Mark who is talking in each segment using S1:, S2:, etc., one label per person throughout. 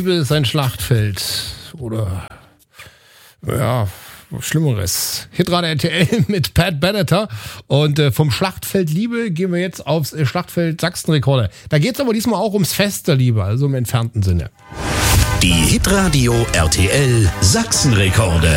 S1: Liebe ist ein Schlachtfeld. Oder, ja, Schlimmeres. Hitradio RTL mit Pat Benatar. Und vom Schlachtfeld Liebe gehen wir jetzt aufs Schlachtfeld Sachsenrekorde. Da geht es aber diesmal auch ums Fest der Liebe, also im entfernten Sinne.
S2: Die Hitradio RTL Sachsenrekorde.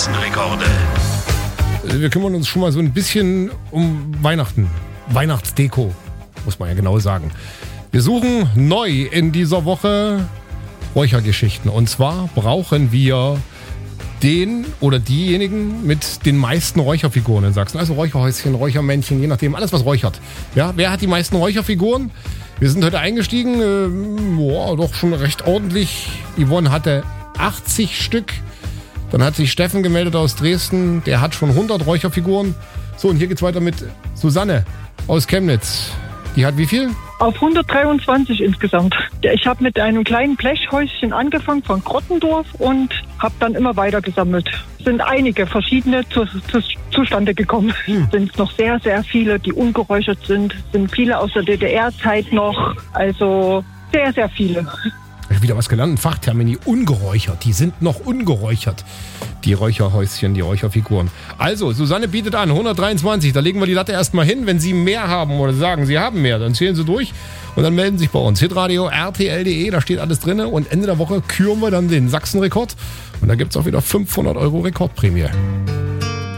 S1: Wir kümmern uns schon mal so ein bisschen um Weihnachten. Weihnachtsdeko, muss man ja genau sagen. Wir suchen neu in dieser Woche Räuchergeschichten. Und zwar brauchen wir den oder diejenigen mit den meisten Räucherfiguren in Sachsen. Also Räucherhäuschen, Räuchermännchen, je nachdem, alles was räuchert. Ja, wer hat die meisten Räucherfiguren? Wir sind heute eingestiegen, doch schon recht ordentlich. Yvonne hatte 80 Stück. Dann hat sich Steffen gemeldet aus Dresden, der hat schon 100 Räucherfiguren. So, und hier geht's weiter mit Susanne aus Chemnitz. Die hat wie viel?
S3: Auf 123 insgesamt. Ich habe mit einem kleinen Blechhäuschen angefangen von Grottendorf und habe dann immer weiter gesammelt. Sind einige verschiedene zustande gekommen. Sind noch sehr, sehr viele, die ungeräuchert sind. Sind viele aus der DDR-Zeit noch. Also sehr, sehr viele.
S1: Ich habe wieder was gelernt, ein Fachtermini, ungeräuchert. Die sind noch ungeräuchert, die Räucherhäuschen, die Räucherfiguren. Also, Susanne bietet an, 123, da legen wir die Latte erstmal hin. Wenn Sie mehr haben oder sagen, Sie haben mehr, dann zählen Sie durch und dann melden Sie sich bei uns. Hitradio RTL.de, da steht alles drin. Und Ende der Woche küren wir dann den Sachsenrekord. Und da gibt es auch wieder 500 € Rekordprämie.